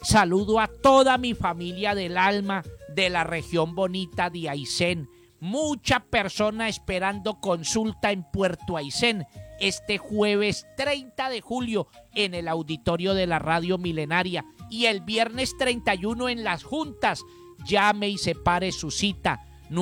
Saludo a toda mi familia del alma de la región bonita de Aysén. Mucha persona esperando consulta en Puerto Aysén este jueves 30 de julio en el auditorio de la Radio Milenaria y el viernes 31 en Las Juntas. Llame y separe su cita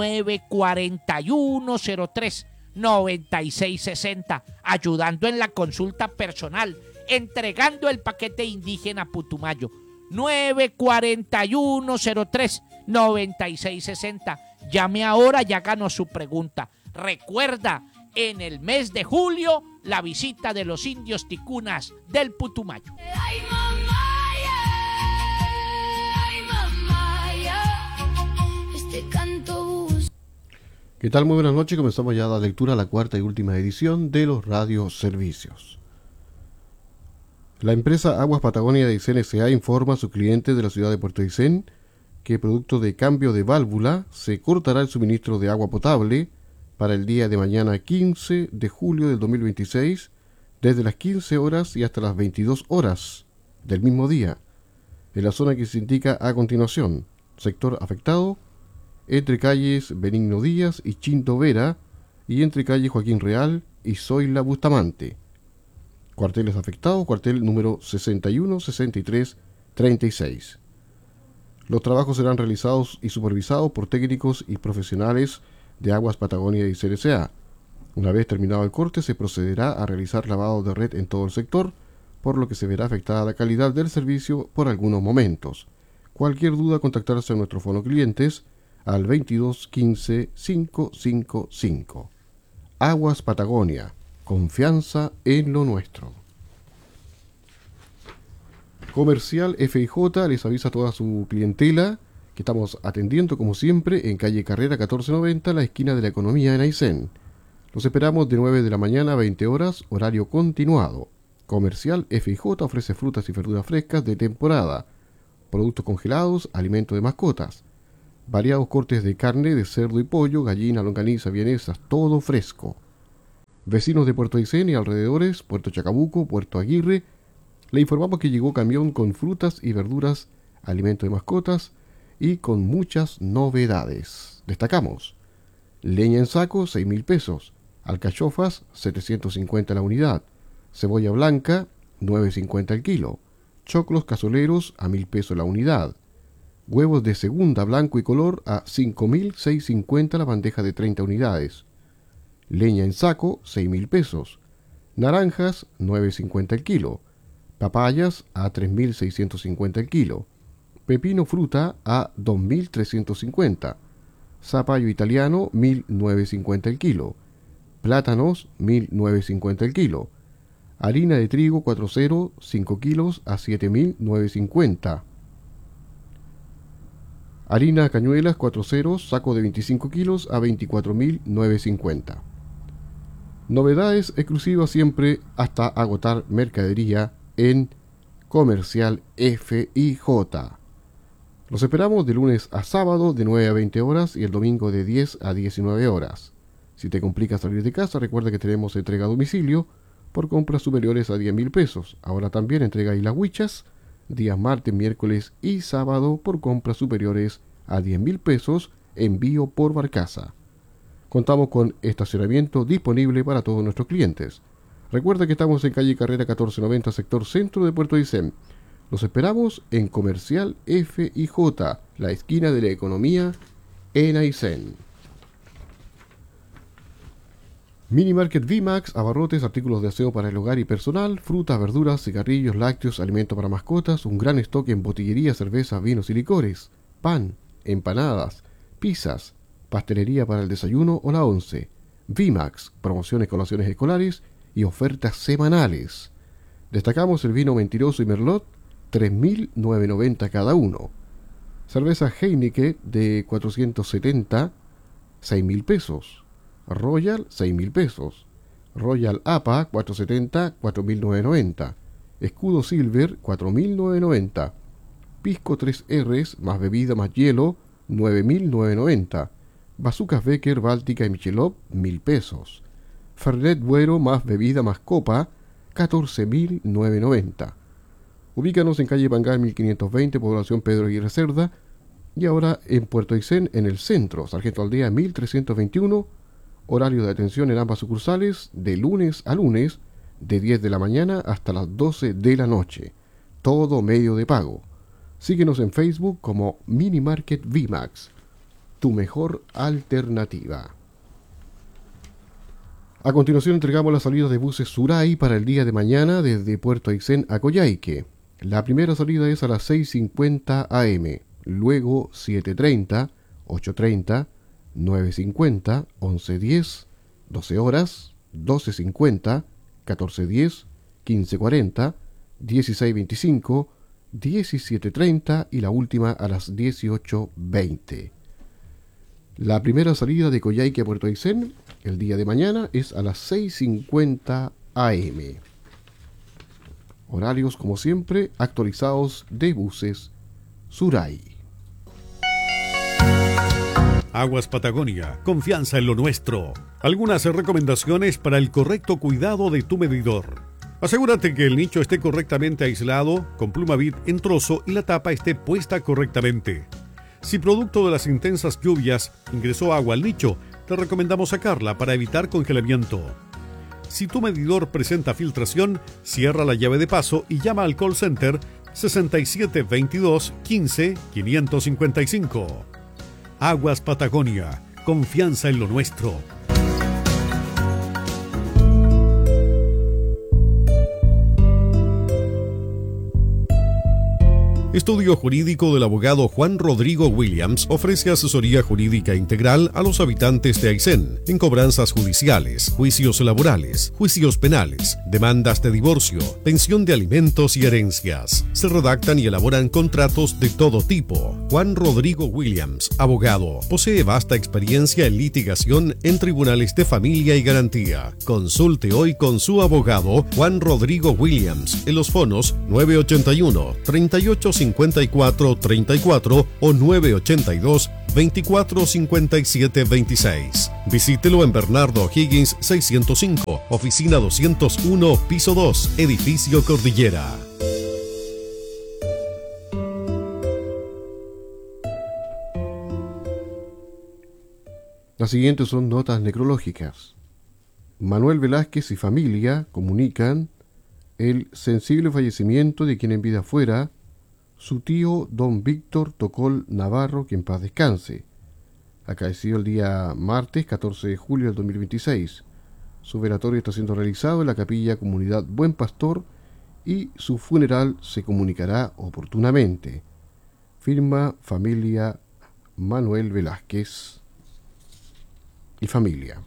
94103-9660, ayudando en la consulta personal, entregando el paquete indígena Putumayo. 94103-9660. Llame ahora y háganos su pregunta. Recuerda, en el mes de julio, la visita de los indios ticunas del Putumayo. Ay, mamá, este canto. ¿Qué tal? Muy buenas noches. Comenzamos ya la lectura a la cuarta y última edición de los radioservicios. La empresa Aguas Patagonia de Aysén S.A. informa a sus clientes de la ciudad de Puerto Aysén que producto de cambio de válvula se cortará el suministro de agua potable para el día de mañana 15 de julio del 2026 desde las 15 horas y hasta las 22 horas del mismo día en la zona que se indica a continuación. Sector afectado entre calles Benigno Díaz y Chinto Vera y entre calle Joaquín Real y Zoila Bustamante. Cuarteles afectados, cuartel número 61, 63, 36. Los trabajos serán realizados y supervisados por técnicos y profesionales de Aguas Patagonia y CRCA. Una vez terminado el corte, se procederá a realizar lavado de red en todo el sector, por lo que se verá afectada la calidad del servicio por algunos momentos. Cualquier duda, contactarse a nuestro fono clientes al 22 15 555. Aguas Patagonia. Confianza en lo nuestro. Comercial FIJ les avisa a toda su clientela que estamos atendiendo como siempre en calle Carrera 1490, la esquina de la Economía en Aysén. Los esperamos de 9 de la mañana a 20 horas, horario continuado. Comercial FIJ ofrece frutas y verduras frescas de temporada, productos congelados, alimentos de mascotas, variados cortes de carne, de cerdo y pollo, gallina, longaniza, vienesas, todo fresco. Vecinos de Puerto Aysén y alrededores, Puerto Chacabuco, Puerto Aguirre, le informamos que llegó camión con frutas y verduras, alimentos de mascotas y con muchas novedades. Destacamos: leña en saco, 6.000 pesos, alcachofas, 750 la unidad, cebolla blanca, 9.50 el kilo, choclos cazoleros a 1.000 pesos la unidad, huevos de segunda blanco y color a 5.650 la bandeja de 30 unidades, leña en saco, 6.000 pesos, naranjas, 9.50 el kilo, papayas a 3.650 el kilo, pepino fruta a 2.350, zapallo italiano 1.950 el kilo, plátanos 1.950 el kilo, harina de trigo 4.0 5 kilos a 7.950, harina cañuelas 4.0 saco de 25 kilos a 24.950. Novedades exclusivas siempre hasta agotar mercadería en Comercial FIJ. Los esperamos de lunes a sábado de 9 a 20 horas y el domingo de 10 a 19 horas. Si te complica salir de casa, recuerda que tenemos entrega a domicilio por compras superiores a 10.000 pesos. Ahora también entrega y las huichas, días martes, miércoles y sábado por compras superiores a 10.000 pesos, envío por barcaza. Contamos con estacionamiento disponible para todos nuestros clientes. Recuerda que estamos en calle Carrera 1490, sector centro de Puerto Aysén. Los esperamos en Comercial FIJ, la esquina de la Economía en Aysén. Mini Market VMAX, abarrotes, artículos de aseo para el hogar y personal, frutas, verduras, cigarrillos, lácteos, alimentos para mascotas, un gran stock en botillería, cerveza, vinos y licores, pan, empanadas, pizzas, pastelería para el desayuno o la once. VMAX, promociones, colaciones escolares y ofertas semanales. Destacamos el vino Mentiroso y Merlot, 3.990 cada uno. Cerveza Heineken de 470, 6.000 pesos. Royal, 6.000 pesos. Royal APA, 470, 4.990. Escudo Silver, 4.990. Pisco 3Rs, más bebida más hielo, 9.990. Bazucas Becker, Báltica y Michelob, 1.000 pesos. Fernet Buero, más bebida más copa, 14.990. Ubícanos en calle Pangal 1520, población Pedro Aguirre Cerda, y ahora en Puerto Aysén, en el centro, Sargento Aldea 1321, horario de atención en ambas sucursales, de lunes a lunes, de 10 de la mañana hasta las 12 de la noche. Todo medio de pago. Síguenos en Facebook como Mini Market VMAX, tu mejor alternativa. A continuación entregamos las salidas de buses Suray para el día de mañana desde Puerto Aysén a Coyhaique. La primera salida es a las 6:50 am, luego 7:30, 8:30, 9:50, 11:10, 12 horas, 12:50, 14:10, 15:40, 16:25, 17:30 y la última a las 18:20. La primera salida de Coyhaique a Puerto Aysén el día de mañana es a las 6:50 am. Horarios, como siempre, actualizados de buses Suray. Aguas Patagonia, confianza en lo nuestro. Algunas recomendaciones para el correcto cuidado de tu medidor. Asegúrate que el nicho esté correctamente aislado, con Plumavit en trozo y la tapa esté puesta correctamente. Si producto de las intensas lluvias ingresó agua al nicho, te recomendamos sacarla para evitar congelamiento. Si tu medidor presenta filtración, cierra la llave de paso y llama al call center 6722 15 555. Aguas Patagonia, confianza en lo nuestro. Estudio Jurídico del abogado Juan Rodrigo Williams ofrece asesoría jurídica integral a los habitantes de Aysén en cobranzas judiciales, juicios laborales, juicios penales, demandas de divorcio, pensión de alimentos y herencias. Se redactan y elaboran contratos de todo tipo. Juan Rodrigo Williams, abogado, posee vasta experiencia en litigación en tribunales de familia y garantía. Consulte hoy con su abogado Juan Rodrigo Williams en los fonos 981 38 54 34 o 982 24 57 26. Visítelo en Bernardo Higgins 605, oficina 201, piso 2, edificio Cordillera. Las siguientes son notas necrológicas. Manuel Velázquez y familia comunican el sensible fallecimiento de quien en vida fuera su tío don Víctor Tocol Navarro, que en paz descanse, acaecido el día martes 14 de julio del 2026. Su velatorio está siendo realizado en la capilla Comunidad Buen Pastor y su funeral se comunicará oportunamente. Firma familia Manuel Velázquez y familia.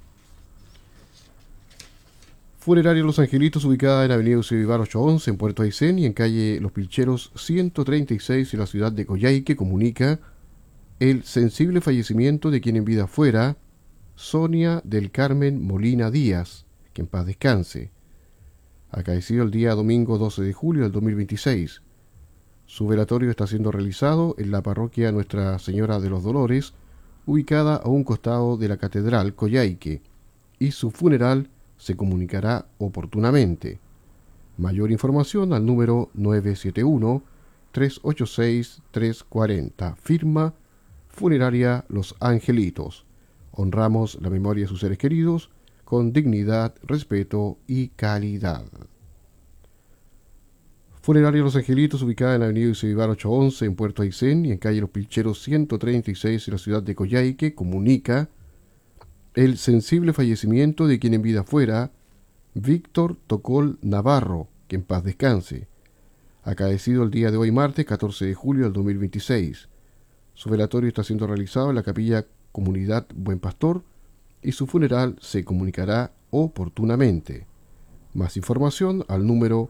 Funeraria Los Angelitos, ubicada en Avenida Eusebio Vivar 811 en Puerto Aysén y en calle Los Pilcheros 136 en la ciudad de Coyhaique, comunica el sensible fallecimiento de quien en vida fuera Sonia del Carmen Molina Díaz, que en paz descanse, acaecido el día domingo 12 de julio del 2026. Su velatorio está siendo realizado en la parroquia Nuestra Señora de los Dolores, ubicada a un costado de la Catedral Coyhaique, y su funeral se comunicará oportunamente. Mayor información al número 971-386-340. Firma Funeraria Los Angelitos. Honramos la memoria de sus seres queridos con dignidad, respeto y calidad. Funeraria Los Angelitos, ubicada en la avenida Eusebio Vivar 811 en Puerto Aysén y en calle Los Pilcheros 136 en la ciudad de Coyhaique, comunica el sensible fallecimiento de quien en vida fuera Víctor Tocol Navarro, que en paz descanse, acaecido el día de hoy martes 14 de julio del 2026. Su velatorio está siendo realizado en la capilla Comunidad Buen Pastor y su funeral se comunicará oportunamente. Más información al número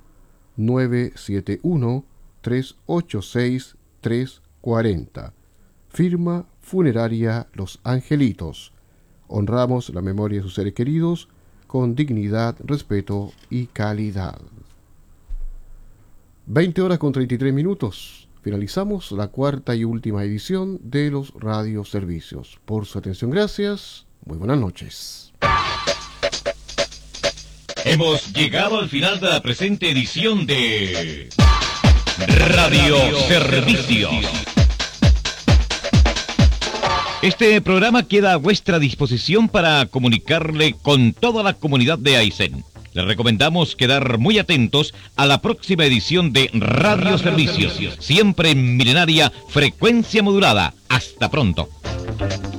971-386-340. Firma Funeraria Los Angelitos. Honramos la memoria de sus seres queridos con dignidad, respeto y calidad. 20 horas con 33 minutos. Finalizamos la cuarta y última edición de los radioservicios. Por su atención, gracias. Muy buenas noches. Hemos llegado al final de la presente edición de Radio Servicios. Este programa queda a vuestra disposición para comunicarle con toda la comunidad de Aysén. Les recomendamos quedar muy atentos a la próxima edición de Radio Servicios, siempre en milenaria frecuencia modulada. Hasta pronto.